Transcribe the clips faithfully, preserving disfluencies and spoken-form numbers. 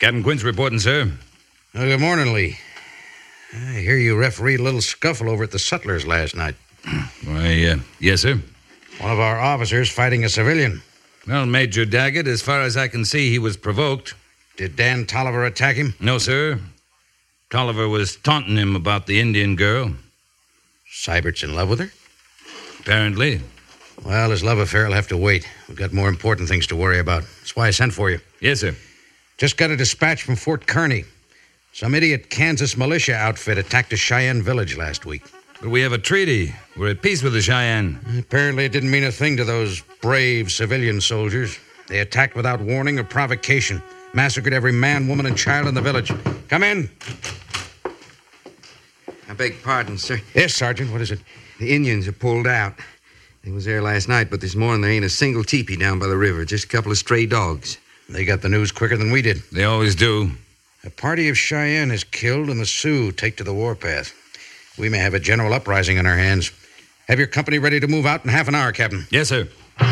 Captain Quince reporting, sir. Oh, good morning, Lee. I hear you refereed a little scuffle over at the Sutlers last night. Why, uh, yes, sir. One of our officers fighting a civilian. Well, Major Daggett, as far as I can see, he was provoked. Did Dan Tolliver attack him? No, sir. Tolliver was taunting him about the Indian girl. Sybert's in love with her? Apparently. Well, his love affair will have to wait. We've got more important things to worry about. That's why I sent for you. Yes, sir. Just got a dispatch from Fort Kearney. Some idiot Kansas militia outfit attacked a Cheyenne village last week. But we have a treaty. We're at peace with the Cheyenne. Apparently it didn't mean a thing to those brave civilian soldiers. They attacked without warning or provocation. Massacred every man, woman, and child in the village. Come in. I beg pardon, sir. Yes, Sergeant. What is it? The Indians are pulled out. They was there last night, but this morning there ain't a single teepee down by the river. Just a couple of stray dogs. They got the news quicker than we did. They always do. A party of Cheyenne is killed and the Sioux take to the warpath. We may have a general uprising on our hands. Have your company ready to move out in half an hour, Captain. Yes, sir.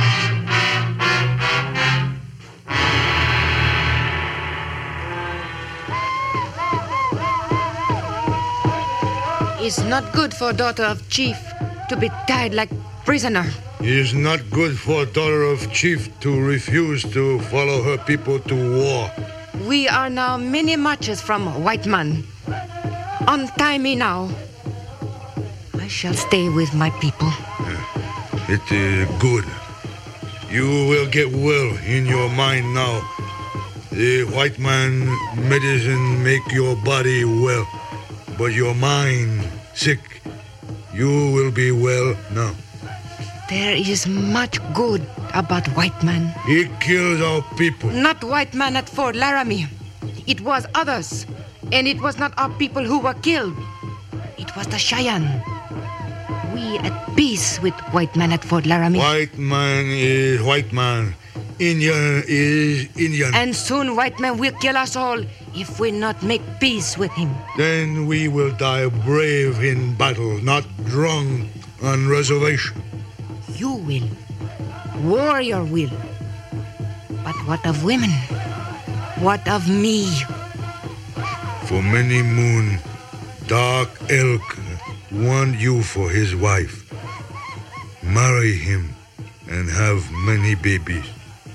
It's not good for daughter of chief to be tied like prisoner. It is not good for daughter of chief to refuse to follow her people to war. We are now many marches from white man. Untie me now. I shall stay with my people. It is good. You will get well in your mind now. The white man medicine make your body well, but your mind sick. You will be well now. There is much good about white man. He kills our people. Not white man at Fort Laramie. It was others. And it was not our people who were killed. It was the Cheyenne. We at peace with white man at Fort Laramie. White man is white man. Indian is Indian. And soon white man will kill us all if we not make peace with him. Then we will die brave in battle, not drunk on reservation. You will. Warrior will. But what of women? What of me? For many moon, Dark Elk want you for his wife. Marry him and have many babies.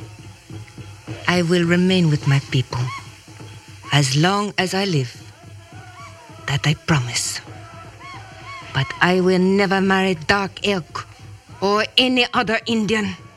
I will remain with my people as long as I live. That I promise. But I will never marry Dark Elk or any other Indian.